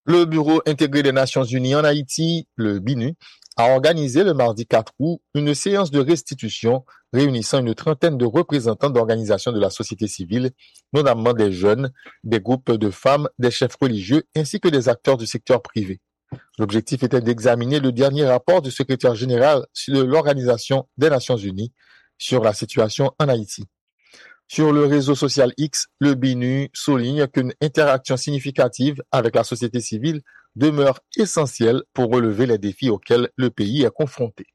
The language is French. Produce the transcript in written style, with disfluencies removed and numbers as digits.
Le Bureau intégré des Nations Unies en Haïti, le BINU, a organisé le mardi 4 août une séance de restitution réunissant une trentaine de représentants d'organisations de la société civile, notamment des jeunes, des groupes de femmes, des chefs religieux ainsi que des acteurs du secteur privé. L'objectif était d'examiner le dernier rapport du secrétaire général de l'Organisation des Nations Unies sur la situation en Haïti. Sur le réseau social X, le BINU souligne qu'une interaction significative avec la société civile demeure essentielle pour relever les défis auxquels le pays est confronté.